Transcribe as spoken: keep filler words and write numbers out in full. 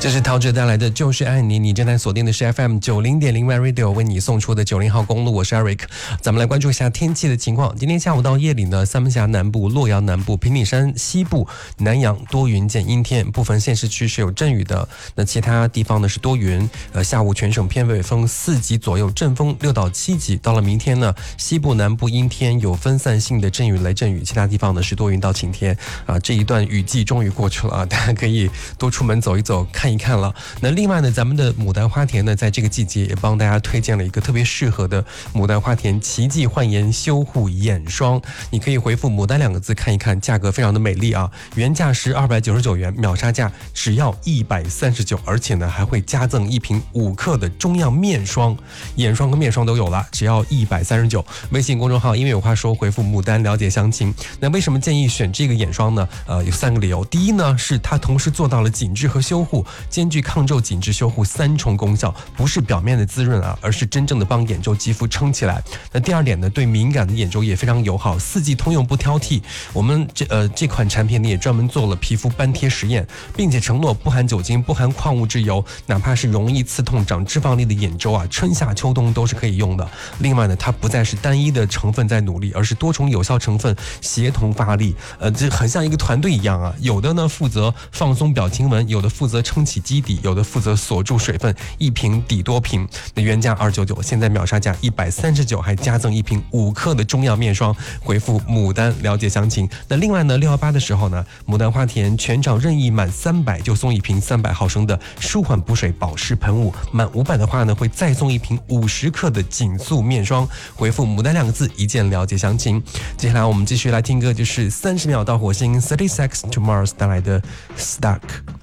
这是陶喆带来的就是爱你，你正在锁定的是 F M 九零点零 My Radio 为你送出的九零号公路，我是 Eric。 咱们来关注一下天气的情况。今天下午到夜里呢，三门峡南部、洛阳南部、平顶山西部、南阳多云见阴天，部分县市区是有阵雨的，那其他地方呢是多云。呃，下午全省偏北风四级左右，阵风六到七级。到了明天呢，西部南部阴天，有分散性的阵雨雷阵雨，其他地方呢是多云到晴天啊。这一段雨季终于过去了啊，大家可以多出门走一走，看一看了。那另外呢，咱们的牡丹花田呢，在这个季节也帮大家推荐了一个特别适合的牡丹花田奇迹焕颜修护眼霜，你可以回复牡丹两个字看一看，价格非常的美丽啊，原价是二百九十九元，秒杀价只要一百三十九，而且呢还会加赠一瓶五克的中样面霜，眼霜跟面霜都有了，只要一百三十九。微信公众号因为有话说，回复牡丹了解详情。那为什么建议选这个眼霜呢？呃，有三个理由。第一呢，是它同时做到了紧致和修护，兼具抗皱、紧致、修护三重功效，不是表面的滋润啊，而是真正的帮眼周肌肤撑起来。那第二点呢，对敏感的眼周也非常友好，四季通用不挑剔。我们这呃这款产品呢也专门做了皮肤斑贴实验，并且承诺不含酒精、不含矿物质油，哪怕是容易刺痛、长脂肪粒的眼周啊，春夏秋冬都是可以用的。另外呢，它不再是单一的成分在努力，而是多重有效成分协同发力，呃，这很像一个团队一样啊。有的呢负责放松表情纹，有的负责撑起基底，有的负责锁住水分，一瓶抵多瓶。那原价二百九十九，现在秒杀价一百三十九，还加赠一瓶五克的中药面霜。回复牡丹了解详情。那另外呢，六一八的时候呢，牡丹花田全场任意满三百就送一瓶三百毫升的舒缓补水保湿喷雾，满五百的话呢，会再送一瓶五十克的紧速面霜。回复牡丹两个字，一键了解详情。接下来我们继续来听歌，就是三十秒到火星 thirty seconds to Mars 带来的 Stuck。